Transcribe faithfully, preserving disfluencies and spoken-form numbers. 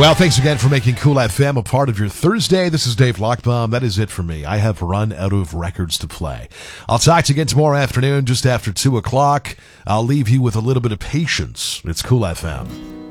Well, thanks again for making Cool F M a part of your Thursday. This is Dave Lockbaum. That is it for me. I have run out of records to play. I'll talk to you again tomorrow afternoon, just after two o'clock. I'll leave you with a little bit of patience. It's Cool F M.